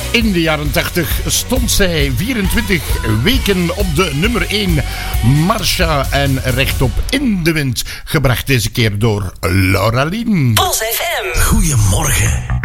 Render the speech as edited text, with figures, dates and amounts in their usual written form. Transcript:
In de jaren 80 stond zij 24 weken op de nummer 1. Marsha en Rechtop in de Wind. Gebracht deze keer door Laura Lien. Pulse FM. Goedemorgen.